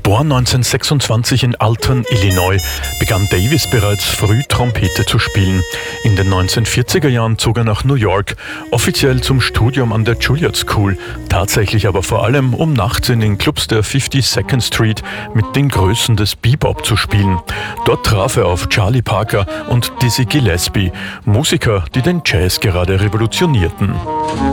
Geboren 1926 in Alton, Illinois, begann Davis bereits früh Trompete zu spielen. In den 1940er Jahren zog er nach New York, offiziell zum Studium an der Juilliard School, tatsächlich aber vor allem, um nachts in den Clubs der 52nd Street mit den Größen des Bebop zu spielen. Dort traf er auf Charlie Parker und Dizzy Gillespie, Musiker, die den Jazz gerade revolutionierten.